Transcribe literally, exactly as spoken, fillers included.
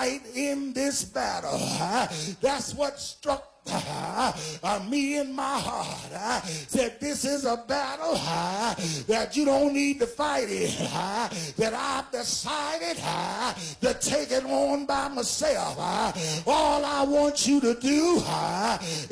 fight in this battle. That's what struck Uh, uh, me in my heart uh, said this is a battle uh, that you don't need to fight it, uh, that I've decided uh, to take it on by myself. Uh, all I want you to do uh,